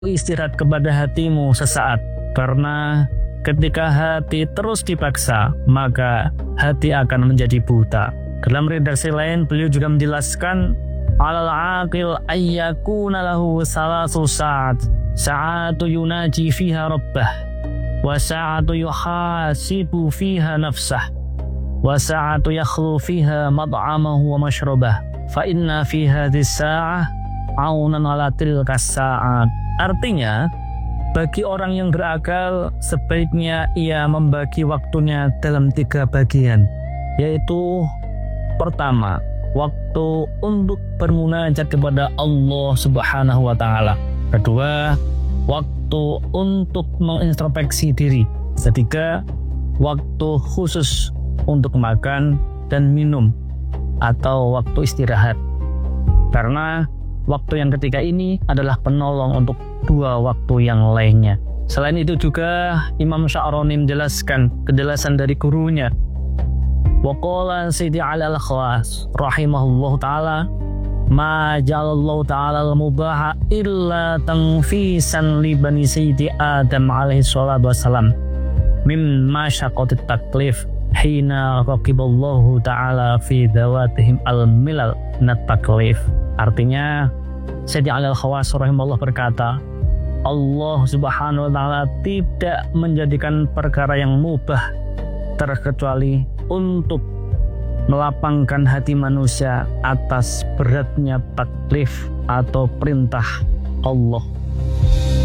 istirahat kepada hatimu sesaat, karena ketika hati terus dipaksa, maka hati akan menjadi buta. Dalam redaksi lain, beliau juga menjelaskan, alal aqil ayyakuna lahu salasu sa'at, sa'atu yunaji fiha rabbah, wa sa'atu yuhasibu fiha nafsah, wa sa'atu yakhlu fiha mad'amahu wa mashrabah, fa inna fi hadhihi sa'ah aunan ala tilka sa'at. Artinya, bagi orang yang berakal, sebaiknya ia membagi waktunya dalam 3 bagian, yaitu pertama, waktu untuk bermunajat kepada Allah Subhanahu wa Ta'ala. Kedua, waktu untuk mengintrospeksi diri. Ketiga, waktu khusus untuk makan dan minum atau waktu istirahat. Karena waktu yang ketiga ini adalah penolong untuk 2 waktu yang lainnya. Selain itu juga Imam Sya'rani menjelaskan kejelasan dari gurunya. Waqala Sayyidi Ali Al-Khawas rahimahullah ta'ala, ma ja'alallahu ta'ala al-mubaha illa tanfisan li bani Sayyidi Adam alaihi salatu wassalam min masyaqatit taklif hina raqiballahu ta'ala fi dawatihim al-milal nat taklif. Artinya, Sayyidi Ali Al-Khawas rahimahullah berkata, Allah Subhanahu wa Ta'ala tidak menjadikan perkara yang mubah terkecuali untuk melapangkan hati manusia atas beratnya taklif atau perintah Allah.